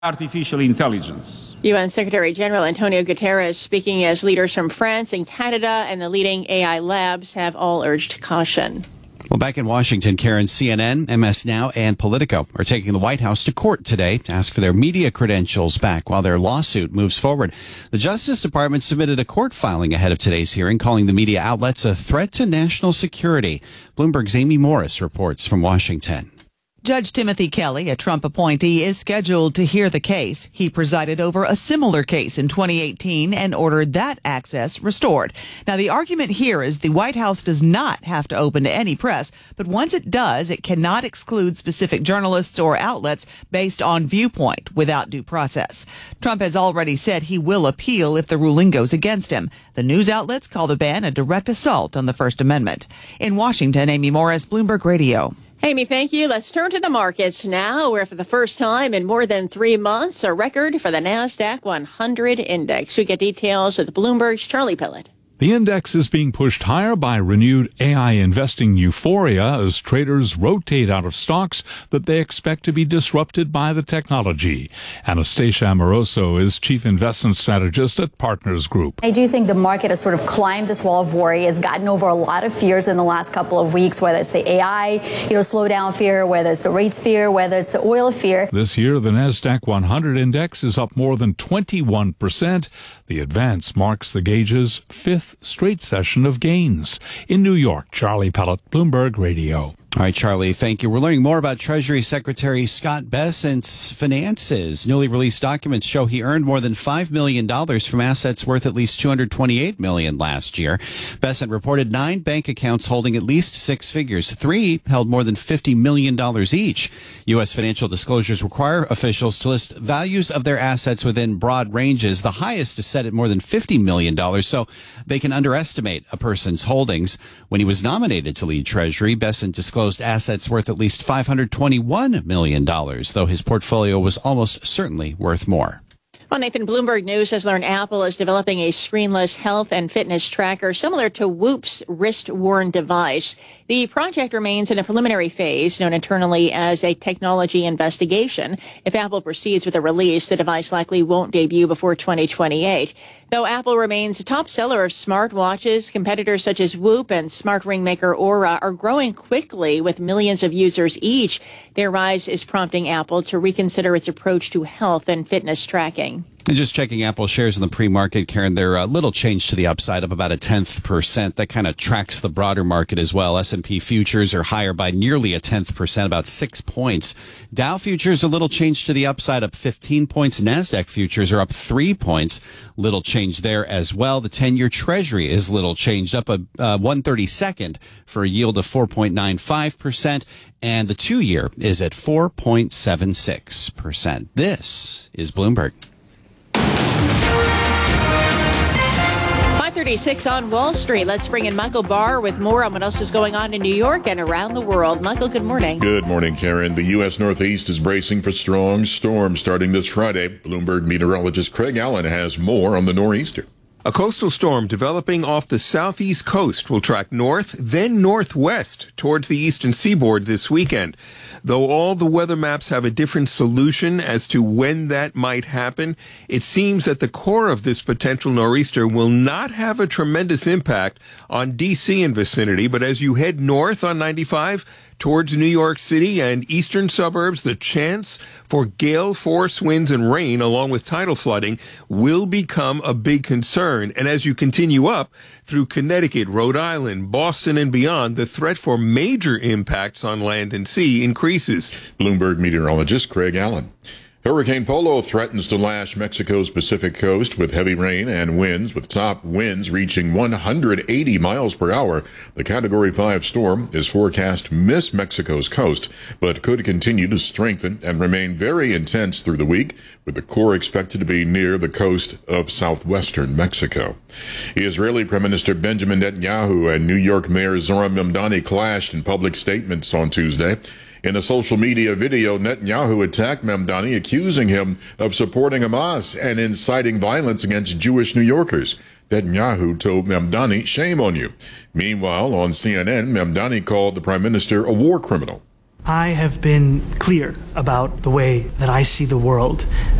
artificial intelligence. UN Secretary General Antonio Guterres speaking as leaders from France and Canada and the leading AI labs have all urged caution. Well, back in Washington, Karen, CNN, MS Now, and Politico are taking the White House to court today to ask for their media credentials back while their lawsuit moves forward. The Justice Department submitted a court filing ahead of today's hearing, calling the media outlets a threat to national security. Bloomberg's Amy Morris reports from Washington. Judge Timothy Kelly, a Trump appointee, is scheduled to hear the case. He presided over a similar case in 2018 and ordered that access restored. Now, the argument here is the White House does not have to open to any press, but once it does, it cannot exclude specific journalists or outlets based on viewpoint without due process. Trump has already said he will appeal if the ruling goes against him. The news outlets call the ban a direct assault on the First Amendment. In Washington, Amy Morris, Bloomberg Radio. Amy, thank you. Let's turn to the markets now, where for the first time in more than 3 months, a record for the NASDAQ 100 index. We get details with Bloomberg's Charlie Pillett. The index is being pushed higher by renewed AI investing euphoria as traders rotate out of stocks that they expect to be disrupted by the technology. Anastasia Amoroso is chief investment strategist at Partners Group. I do think the market has sort of climbed this wall of worry, has gotten over a lot of fears in the last couple of weeks, whether it's the AI, slowdown fear, whether it's the rates fear, whether it's the oil fear. This year, the NASDAQ 100 index is up more than 21%. The advance marks the gauge's fifth straight session of gains. In New York, Charlie Pellett, Bloomberg Radio. All right, Charlie, thank you. We're learning more about Treasury Secretary Scott Bessent's finances. Newly released documents show he earned more than $5 million from assets worth at least $228 million last year. Bessent reported 9 bank accounts holding at least 6 figures. 3 held more than $50 million each. U.S. financial disclosures require officials to list values of their assets within broad ranges. The highest is set at more than $50 million, so they can underestimate a person's holdings. When he was nominated to lead Treasury, Bessent disclosed assets worth at least $521 million, though his portfolio was almost certainly worth more. Well, Nathan, Bloomberg News has learned Apple is developing a screenless health and fitness tracker similar to Whoop's wrist-worn device. The project remains in a preliminary phase, known internally as a technology investigation. If Apple proceeds with the release, the device likely won't debut before 2028. Though Apple remains a top seller of smartwatches, competitors such as Whoop and smart ring maker Aura are growing quickly with millions of users each. Their rise is prompting Apple to reconsider its approach to health and fitness tracking. And just checking Apple shares in the pre-market, Karen, they're a little change to the upside, up about 0.1%. That kind of tracks the broader market as well. S&P futures are higher by nearly 0.1%, about 6 points. Dow futures a little change to the upside, up 15 points. NASDAQ futures are up 3 points. Little change there as well. The 10-year Treasury is little changed, up a 1/32 for a yield of 4.95%. And the 2-year is at 4.76%. This is Bloomberg. 5:36 on Wall Street. Let's bring in Michael Barr with more on what else is going on in New York and around the world. Michael, good morning. Good morning, Karen. The U.S. Northeast is bracing for strong storms starting this Friday. Bloomberg meteorologist Craig Allen has more on the nor'easter. A coastal storm developing off the southeast coast will track north, then northwest towards the eastern seaboard this weekend. Though all the weather maps have a different solution as to when that might happen, it seems that the core of this potential nor'easter will not have a tremendous impact on D.C. and vicinity, but as you head north on 95 towards New York City and eastern suburbs, the chance for gale force winds and rain along with tidal flooding will become a big concern. And as you continue up through Connecticut, Rhode Island, Boston, and beyond, the threat for major impacts on land and sea increases. Bloomberg meteorologist Craig Allen. Hurricane Polo threatens to lash Mexico's Pacific coast with heavy rain and winds, with top winds reaching 180 miles per hour. The Category 5 storm is forecast to miss Mexico's coast, but could continue to strengthen and remain very intense through the week, with the core expected to be near the coast of southwestern Mexico. Israeli Prime Minister Benjamin Netanyahu and New York Mayor Zohran Mamdani clashed in public statements on Tuesday. In a social media video, Netanyahu attacked Mamdani, accusing him of supporting Hamas and inciting violence against Jewish New Yorkers. Netanyahu told Mamdani, "Shame on you." Meanwhile, on CNN, Mamdani called the prime minister a war criminal. I have been clear about the way that I see the world.